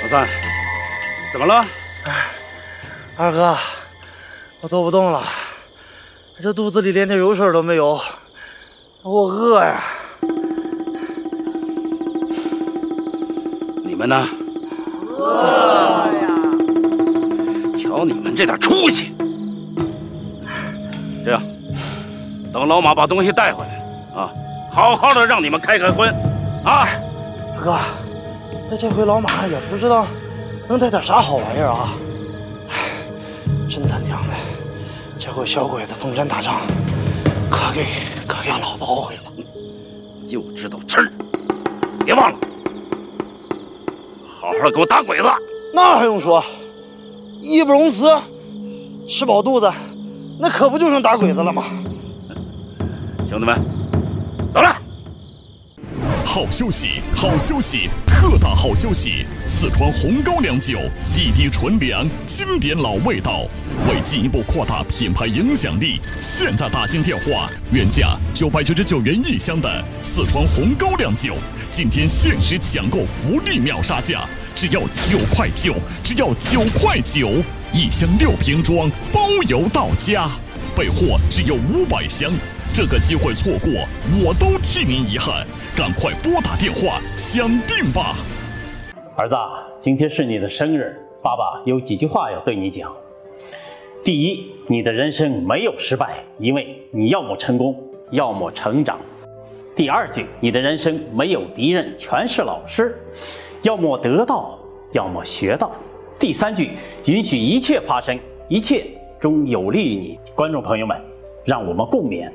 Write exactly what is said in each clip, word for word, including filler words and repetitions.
老三，怎么了？ 哎，二哥，我走不动了，这肚子里连点油水都没有，我饿呀。 你们呢？ 饿呀！ 瞧你们这点出息！这样，等老马把东西带回来啊，好好的让你们开开荤啊！ 二哥，那这回老马也不知道能带点啥好玩意儿啊！哎，真他娘的，这回小鬼子封山打仗，可给可给俺老子懊悔了。 就知道吃，别忘了，好好给我打鬼子。 那还用说，义不容辞，吃饱肚子，那可不就剩打鬼子了吗？ 兄弟们，走了。 好消息，好消息，特大好消息！四川红高粱酒，滴滴纯粮，经典老味道。为进一步扩大品牌影响力，现在打进电话，原价九百九十九元一箱的四川红高粱酒，今天限时抢购福利秒杀价，只要九块九，只要九块九，一箱六瓶装，包邮到家，备货只有五百箱。这个机会错过，我都替您遗憾。赶快拨打电话抢定吧！ 儿子，今天是你的生日，爸爸有几句话要对你讲。第一，你的人生没有失败，因为你要么成功，要么成长。第二句，你的人生没有敌人，全是老师，要么得到，要么学到。第三句，允许一切发生，一切终有利于你。观众朋友们，让我们共勉。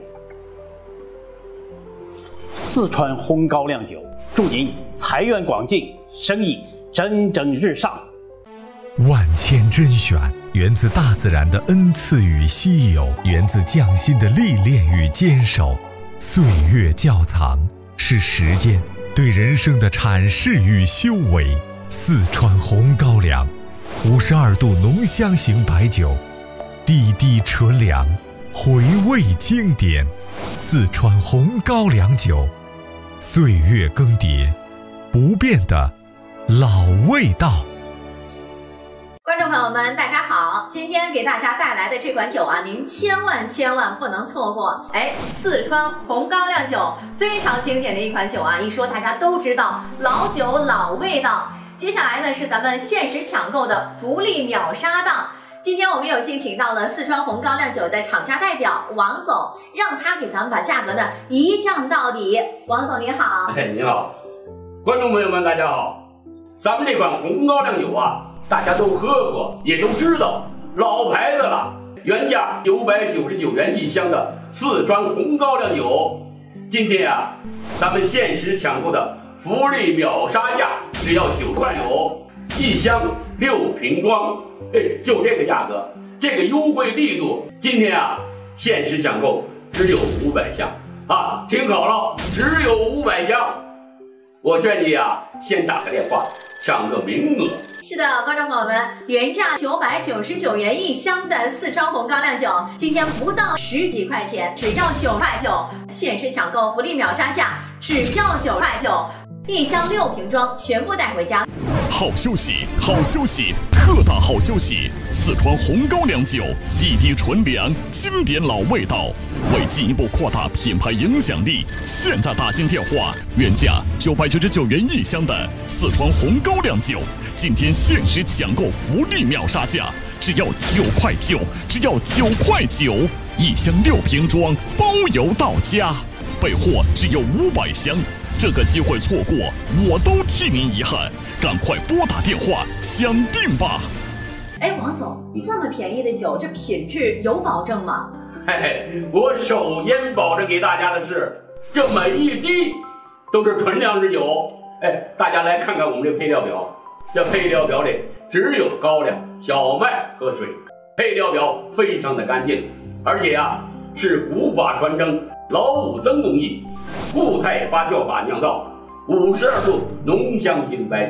四川红高粱酒，祝您财源广进，生意蒸蒸日上。 万千甄选源自大自然的恩赐与稀有，源自匠心的历练与坚守。岁月窖藏是时间对人生的阐释与修为。四川红高粱，五十二度浓香型白酒，滴滴纯粮，回味经典。四川红高粱酒，岁月更迭，不变的老味道。 观众朋友们，大家好！今天给大家带来的这款酒啊，您千万千万不能错过。哎，四川红高粱酒非常经典的一款酒啊，一说大家都知道，老酒老味道。接下来呢是咱们限时抢购的福利秒杀档。今天我们有幸请到了四川红高粱酒的厂家代表王总，让他给咱们把价格呢一降到底。王总您好。 哎，你好，观众朋友们大家好。咱们这款红高粱酒啊，大家都喝过，也都知道，老牌子了，原价九百九十九元一箱的四川红高粱酒，今天啊，咱们限时抢购的福利秒杀价，只要九块九，一箱六瓶装。哎，就这个价格，这个优惠力度，今天啊，限时抢购只有五百箱啊！听好了，只有五百箱。我劝你啊，先打个电话抢个名额。 是的，观众朋友们，原价九百九十九元一箱的四川红高粱酒，今天不到十几块钱，只要九块九，限时抢购福利秒杀价，只要九块九，一箱六瓶装，全部带回家。 好消息，好消息，特大好消息！四川红高粱酒，滴滴纯粮，经典老味道。为进一步扩大品牌影响力，现在打进电话，原价九百九十九元一箱的四川红高粱酒，今天限时抢购福利秒杀价，只要九块九，只要九块九，一箱六瓶装，包邮到家，备货只有五百箱。这个机会错过，我都替您遗憾。赶快拨打电话抢定吧！ 哎，王总，这么便宜的酒，这品质有保证吗？ 嘿嘿，我首先保证给大家的是，这每一滴都是纯粮食酒。哎，大家来看看我们这配料表，这配料表里只有高粱、小麦和水，配料表非常的干净，而且啊是古法传承，老五僧工艺，固态发酵法酿造，五十二度浓香型白酒。